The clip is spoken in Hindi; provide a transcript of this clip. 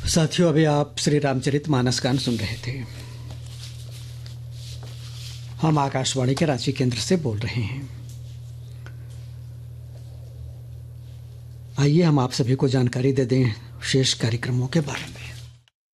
साथियों, अभी आप श्री रामचरितमानस गान सुन रहे थे। हम आकाशवाणी के रांची केंद्र से बोल रहे हैं। आइए हम आप सभी को जानकारी दे दें शेष कार्यक्रमों के बारे में।